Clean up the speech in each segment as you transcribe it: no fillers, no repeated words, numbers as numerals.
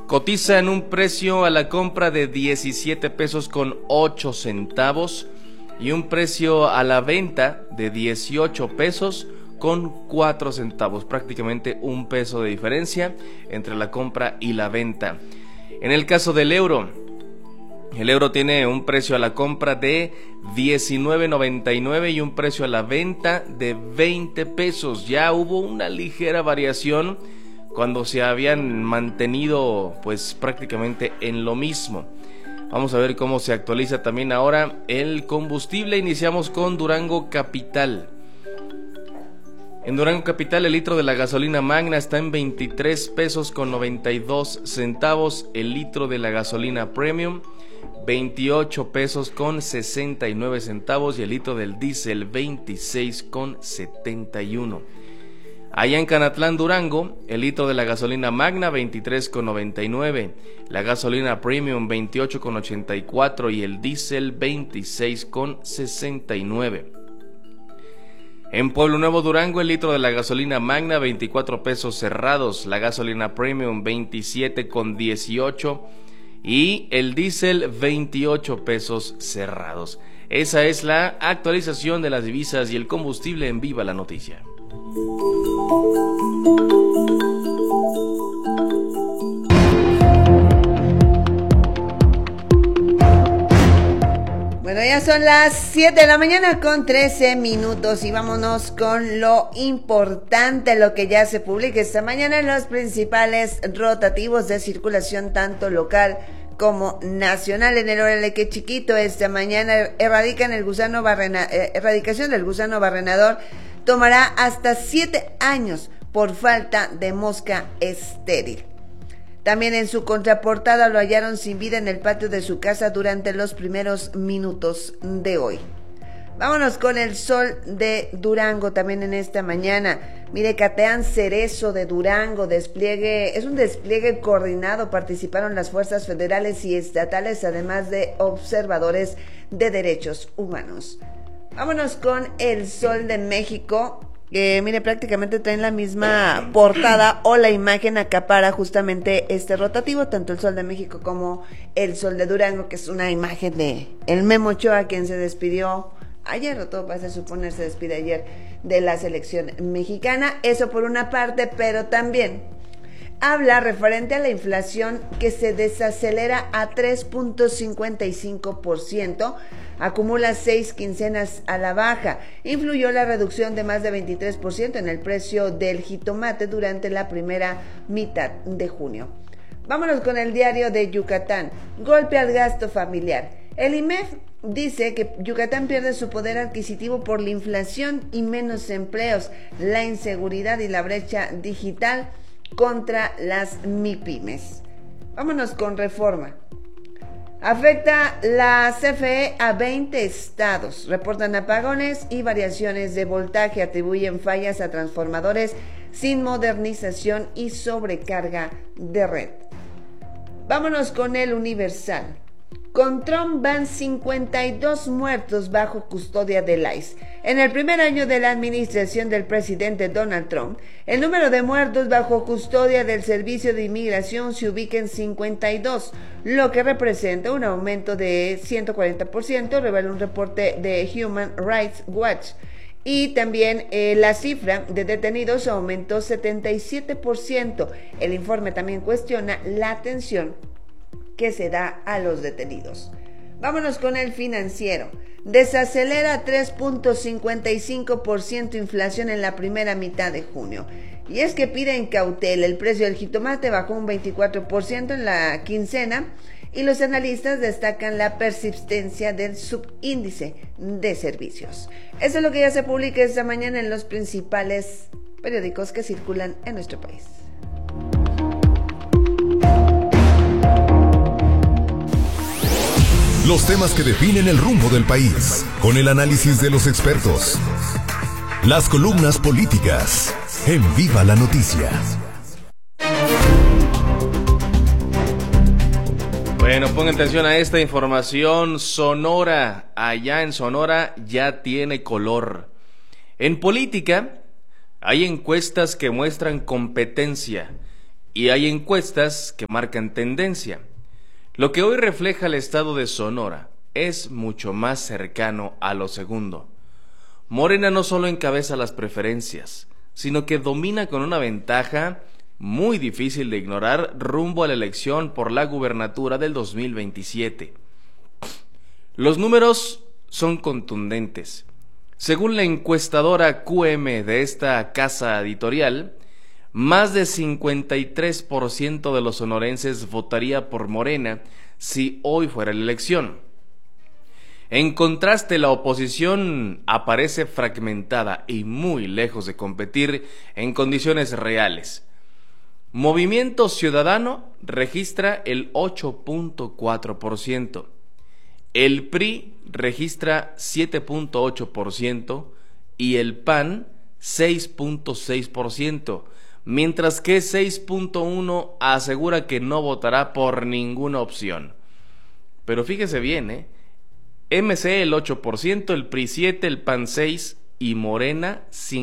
Cotiza en un precio a la compra de 17 pesos con 8 centavos y un precio a la venta de 18 pesos con 4 centavos, prácticamente un peso de diferencia entre la compra y la venta. En el caso del euro, el euro tiene un precio a la compra de 19.99 y un precio a la venta de 20 pesos. Ya hubo una ligera variación cuando se habían mantenido pues prácticamente en lo mismo. Vamos a ver cómo se actualiza también ahora el combustible. Iniciamos con Durango Capital. En Durango Capital el litro de la gasolina magna está en 23 pesos con 92 centavos. El litro de la gasolina premium 28 pesos con 69 centavos y el litro del diésel 26 con 71. Allá en Canatlán, Durango, el litro de la gasolina magna 23,99, la gasolina premium 28,84 y el diésel 26,69. En Pueblo Nuevo, Durango, el litro de la gasolina magna 24 pesos cerrados, la gasolina premium 27,18 y el diésel 28 pesos cerrados. Esa es la actualización de las divisas y el combustible en Viva la Noticia. Bueno, ya son las 7 de la mañana con 13 minutos y vámonos con lo importante, lo que ya se publica esta mañana en los principales rotativos de circulación tanto local como nacional. En el Órale que Chiquito, esta mañana erradicación del gusano barrenador tomará hasta 7 años por falta de mosca estéril. También en su contraportada lo hallaron sin vida en el patio de su casa durante los primeros minutos de hoy. Vámonos con el Sol de Durango también en esta mañana. Mire, catean Cerezo de Durango, es un despliegue coordinado. Participaron las fuerzas federales y estatales, además de observadores de derechos humanos. Vámonos con el Sol de México. Mire, prácticamente traen la misma portada o la imagen acapara justamente este rotativo, tanto el Sol de México como el Sol de Durango, que es una imagen de el Memo Ochoa, quien se despidió ayer, o todo parece suponer se despide ayer de la selección mexicana. Eso por una parte, pero también habla referente a la inflación que se desacelera a 3.55%, acumula 6 quincenas a la baja. Influyó la reducción de más de 23% en el precio del jitomate durante la primera mitad de junio. Vámonos con el Diario de Yucatán. Golpe al gasto familiar. El IMEF dice que Yucatán pierde su poder adquisitivo por la inflación y menos empleos, la inseguridad y la brecha digital contra las MIPYMES. Vámonos con Reforma. Afecta la CFE a 20 estados. Reportan apagones y variaciones de voltaje. Atribuyen fallas a transformadores sin modernización y sobrecarga de red. Vámonos con el Universal. Con Trump van 52 muertos bajo custodia del ICE. En el primer año de la administración del presidente Donald Trump, el número de muertos bajo custodia del Servicio de Inmigración se ubica en 52, lo que representa un aumento de 140%, revela un reporte de Human Rights Watch. Y también la cifra de detenidos aumentó 77%. El informe también cuestiona la atención que se da a los detenidos. Vámonos con el Financiero. Desacelera 3.55% inflación en la primera mitad de junio. Y es que piden cautela. El precio del jitomate bajó un 24% en la quincena y los analistas destacan la persistencia del subíndice de servicios. Eso es lo que ya se publica esta mañana en los principales periódicos que circulan en nuestro país. Los temas que definen el rumbo del país, con el análisis de los expertos. Las columnas políticas, en Viva la Noticia. Bueno, pongan atención a esta información. Sonora, allá en Sonora ya tiene color. En política hay encuestas que muestran competencia y hay encuestas que marcan tendencia. Lo que hoy refleja el estado de Sonora es mucho más cercano a lo segundo. Morena no solo encabeza las preferencias, sino que domina con una ventaja muy difícil de ignorar rumbo a la elección por la gubernatura del 2027. Los números son contundentes. Según la encuestadora QM de esta casa editorial, más de 53% de los sonorenses votaría por Morena si hoy fuera la elección. En contraste, la oposición aparece fragmentada y muy lejos de competir en condiciones reales. Movimiento Ciudadano registra el 8.4%, el PRI registra 7.8% y el PAN 6.6%, mientras que 6.1% asegura que no votará por ninguna opción. Pero fíjese bien, MC el 8%, el PRI 7%, el PAN 6% y Morena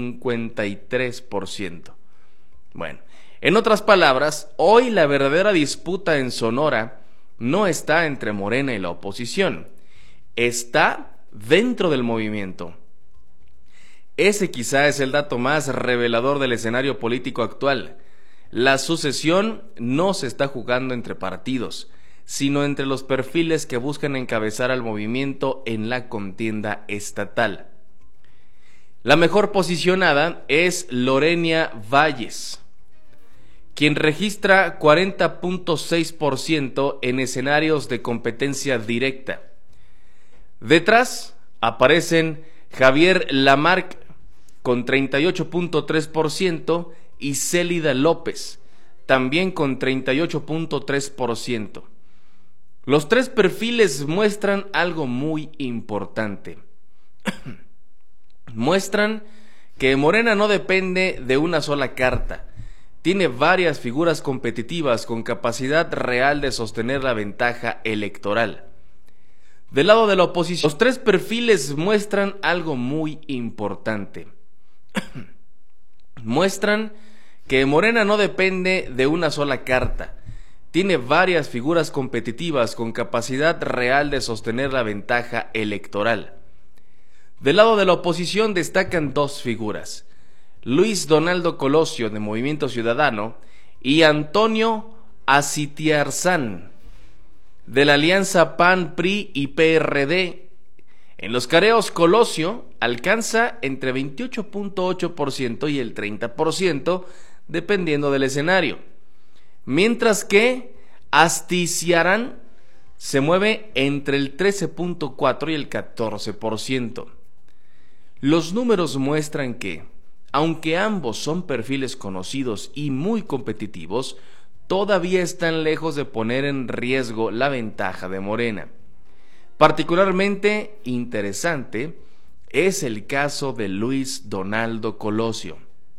53%. Bueno, en otras palabras, hoy la verdadera disputa en Sonora no está entre Morena y la oposición, está dentro del movimiento. Ese quizá es el dato más revelador del escenario político actual. La sucesión no se está jugando entre partidos, sino entre los perfiles que buscan encabezar al movimiento en la contienda estatal. La mejor posicionada es Lorenia Valles, quien registra 40.6% en escenarios de competencia directa. Detrás aparecen Javier Lamarck con 38.3% y Célida López, también con 38.3%. Los tres perfiles muestran algo muy importante. Muestran que Morena no depende de una sola carta. Tiene varias figuras competitivas con capacidad real de sostener la ventaja electoral. Del lado de la oposición, los tres perfiles muestran algo muy importante. Muestran que Morena no depende de una sola carta. Tiene varias figuras competitivas con capacidad real de sostener la ventaja electoral. Del lado de la oposición destacan dos figuras: Luis Donaldo Colosio, de Movimiento Ciudadano, y Antonio Acitiarzán, de la alianza PAN, PRI y PRD. En los careos, Colosio alcanza entre 28.8% y el 30%, dependiendo del escenario, mientras que Acitiarzán se mueve entre el 13.4% y el 14%. Los números muestran que, aunque ambos son perfiles conocidos y muy competitivos, todavía están lejos de poner en riesgo la ventaja de Morena. Particularmente interesante es el caso de Luis Donaldo Colosio.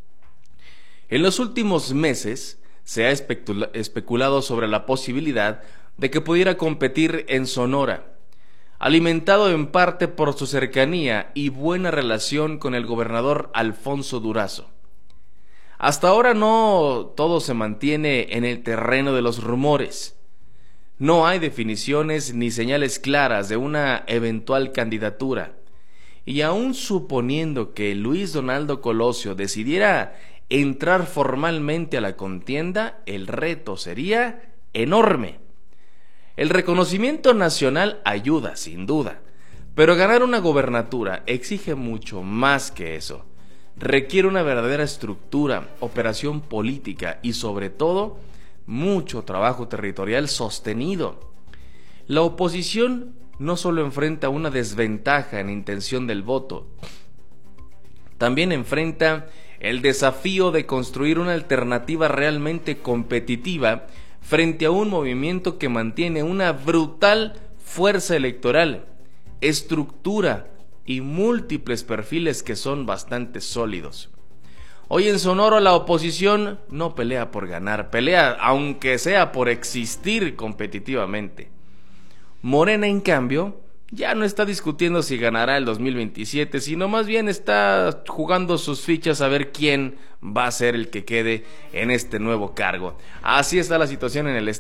En los últimos meses se ha especulado sobre la posibilidad de que pudiera competir en Sonora, alimentado en parte por su cercanía y buena relación con el gobernador Alfonso Durazo. Hasta ahora no todo se mantiene en el terreno de los rumores. No hay definiciones ni señales claras de una eventual candidatura. Y aún suponiendo que Luis Donaldo Colosio decidiera entrar formalmente a la contienda, el reto sería enorme. El reconocimiento nacional ayuda, sin duda, pero ganar una gobernatura exige mucho más que eso. Requiere una verdadera estructura, operación política y, sobre todo, mucho trabajo territorial sostenido. La oposición no solo enfrenta una desventaja en intención del voto, también enfrenta el desafío de construir una alternativa realmente competitiva frente a un movimiento que mantiene una brutal fuerza electoral, estructura y múltiples perfiles que son bastante sólidos. Hoy en Sonora la oposición no pelea por ganar, pelea aunque sea por existir competitivamente. Morena, en cambio, ya no está discutiendo si ganará el 2027, sino más bien está jugando sus fichas a ver quién va a ser el que quede en este nuevo cargo. Así está la situación en el